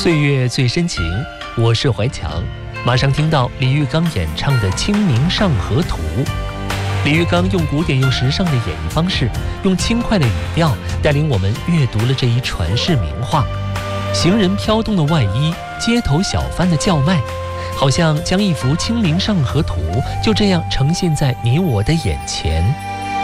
岁月最深情，我是怀强。马上听到李玉刚演唱的《清明上河图》。李玉刚用古典又时尚的演绎方式，用轻快的语调带领我们阅读了这一传世名画。行人飘动的外衣，街头小贩的叫卖，好像将一幅《清明上河图》就这样呈现在你我的眼前。